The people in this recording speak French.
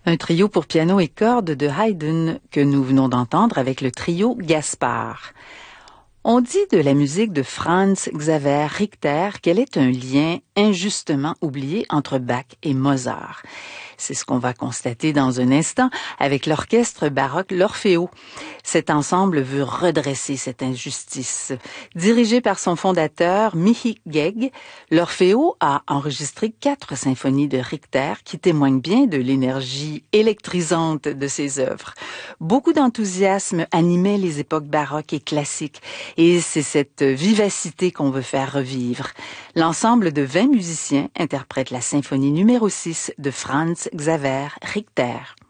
Un trio pour piano et cordes de Haydn que nous venons d'entendre avec le trio Gaspard. On dit de la musique de Franz Xaver Richter qu'elle est un lien injustement oublié entre Bach et Mozart. C'est ce qu'on va constater dans un instant avec l'orchestre baroque l'Orfeo. Cet ensemble veut redresser cette injustice. Dirigé par son fondateur, Mihi Gegg, l'Orfeo a enregistré 4 symphonies de Richter qui témoignent bien de l'énergie électrisante de ses œuvres. Beaucoup d'enthousiasme animait les époques baroques et classiques, et c'est cette vivacité qu'on veut faire revivre. L'ensemble de 20 musiciens interprète la symphonie numéro 6 de Franz Xaver Richter.